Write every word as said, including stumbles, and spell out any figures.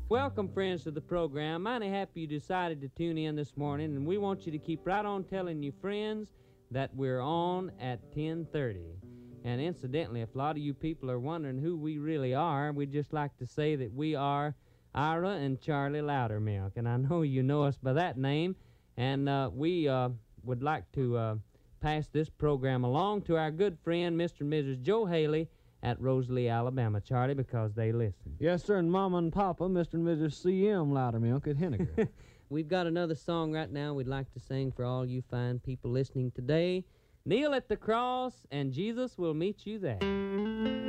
Welcome, friends, to the program. Mighty happy you decided to tune in this morning, and we want you to keep right on telling your friends that we're on at ten thirty. And incidentally, if a lot of you people are wondering who we really are, we'd just like to say that we are Ira and Charlie Loudermilk, and I know you know us by that name, and uh, we uh, would like to uh, pass this program along to our good friend, Mister and Missus Joe Haley at Rosalie, Alabama, Charlie, because they listen. Yes, sir, and Mama and Papa, Mister and Missus C M Loudermilk at Henniker. We've got another song right now we'd like to sing for all you fine people listening today. Kneel at the cross, and Jesus will meet you there.